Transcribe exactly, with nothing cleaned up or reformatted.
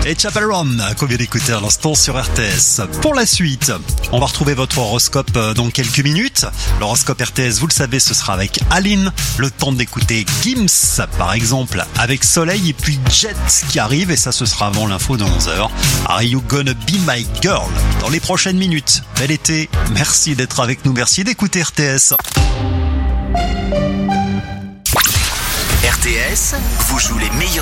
et Chapel Run qu'on vient d'écouter à l'instant sur R T S. Pour la suite, on va retrouver votre horoscope dans quelques minutes. L'horoscope R T S, vous le savez, ce sera avec Aline. Le temps d'écouter Gims, par exemple, avec Soleil, et puis Jet qui arrive, et ça ce sera avant l'info de onze heures. Are You Gonna Be My Girl dans les prochaines minutes. Bel été, merci d'être avec nous, merci d'écouter R T S. R T S vous joue les meilleurs